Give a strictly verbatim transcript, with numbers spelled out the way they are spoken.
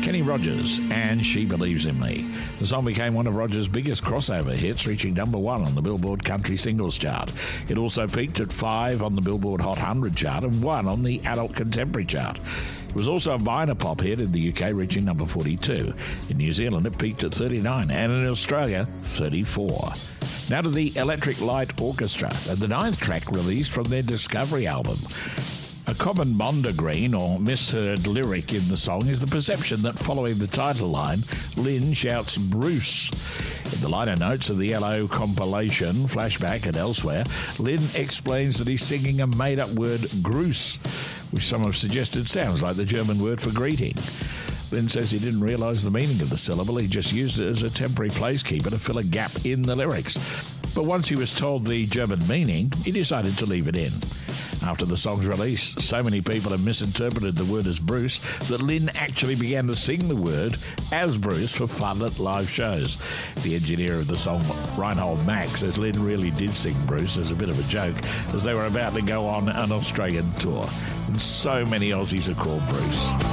Kenny Rogers and She Believes in Me. The song became one of Rogers' biggest crossover hits, reaching number one on the Billboard Country Singles Chart. It also peaked at five on the Billboard Hot one hundred chart and one on the Adult Contemporary chart. It was also a minor pop hit in the U K, reaching number forty-two. In New Zealand, it peaked at thirty-nine, and in Australia, thirty-four. Now to the Electric Light Orchestra, and the ninth track released from their Discovery album. A common mondegreen or misheard lyric in the song is the perception that following the title line, Lynn shouts Bruce. In the liner notes of the L O compilation, Flashback and elsewhere, Lynn explains that he's singing a made-up word, Gruß, which some have suggested sounds like the German word for greeting. Lynn says he didn't realise the meaning of the syllable, he just used it as a temporary placekeeper to fill a gap in the lyrics. But once he was told the German meaning, he decided to leave it in. After the song's release, so many people have misinterpreted the word as Bruce that Lynn actually began to sing the word as Bruce for fun at live shows. The engineer of the song, Reinhold Mack, says Lynn really did sing Bruce as a bit of a joke as they were about to go on an Australian tour. And so many Aussies are called Bruce.